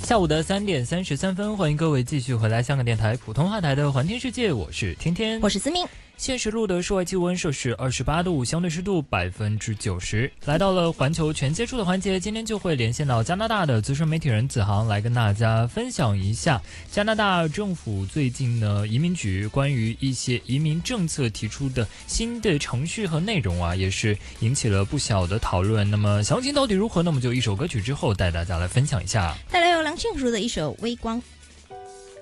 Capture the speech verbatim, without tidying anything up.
下午的三点三十三分，欢迎各位继续回来香港电台普通话台的环天世界，我是天天， 我是思明。 现实录的室外气温摄氏二十八度，相对湿度百分之九十。来到了环球全接触的环节，今天就会连线到加拿大的资深媒体人子航，来跟大家分享一下加拿大政府最近呢移民局关于一些移民政策提出的新的程序和内容啊，也是引起了不小的讨论。那么详情到底如何呢？我们就一首歌曲之后带大家来分享一下。 带来由梁静茹的一首《微光》。